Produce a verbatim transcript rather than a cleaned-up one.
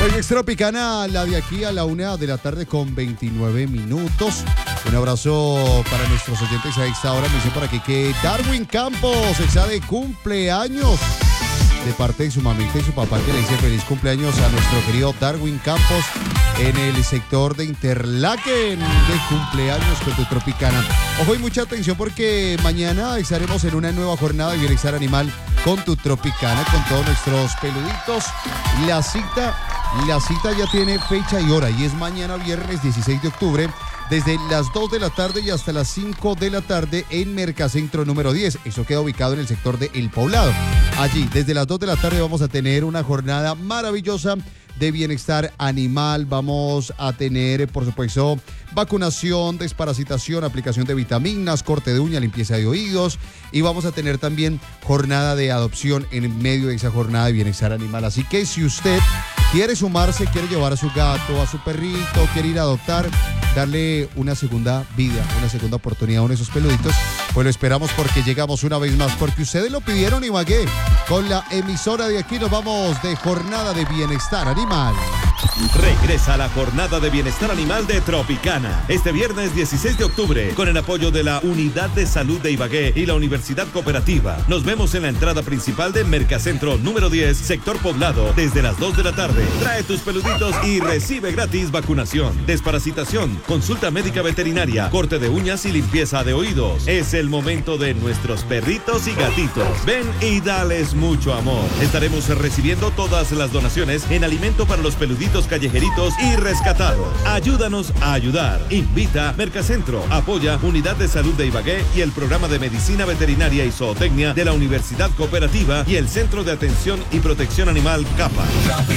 Hoy es Tropicana, la de aquí a la una de la tarde con veintinueve minutos. Un abrazo para nuestros oyentes a esta hora. Me dice por aquí que Darwin Campos está de cumpleaños. De parte de su mamita y su papá, que le dice feliz cumpleaños a nuestro querido Darwin Campos en el sector de Interlaken. De cumpleaños con tu Tropicana. Ojo y mucha atención porque mañana estaremos en una nueva jornada de bienestar animal con tu Tropicana, con todos nuestros peluditos. La cita, la cita ya tiene fecha y hora y es mañana viernes dieciséis de octubre. Desde las dos de la tarde y hasta las cinco de la tarde en Mercacentro número diez. Eso queda ubicado en el sector de El Poblado. Allí, desde las dos de la tarde vamos a tener una jornada maravillosa de bienestar animal. Vamos a tener, por supuesto, vacunación, desparasitación, aplicación de vitaminas, corte de uña, limpieza de oídos. Y vamos a tener también jornada de adopción en medio de esa jornada de bienestar animal. Así que si usted quiere sumarse, quiere llevar a su gato, a su perrito, quiere ir a adoptar, darle una segunda vida, una segunda oportunidad a uno de esos peluditos, pues lo esperamos porque llegamos una vez más, porque ustedes lo pidieron Ibagué. Con la emisora de aquí nos vamos de jornada de bienestar animal. Regresa la jornada de bienestar animal de Tropicana este viernes dieciséis de octubre con el apoyo de la Unidad de Salud de Ibagué y la Universidad Cooperativa. Nos vemos en la entrada principal de Mercacentro número diez, sector Poblado, desde las dos de la tarde. Trae tus peluditos y recibe gratis vacunación, desparasitación, consulta médica veterinaria, corte de uñas y limpieza de oídos. Es el momento de nuestros perritos y gatitos. Ven y dales mucho amor. Estaremos recibiendo todas las donaciones en alimento para los peluditos callejeritos y rescatados. Ayúdanos a ayudar. Invita Mercacentro, apoya Unidad de Salud de Ibagué y el Programa de Medicina Veterinaria y Zootecnia de la Universidad Cooperativa y el Centro de Atención y Protección Animal CAPA.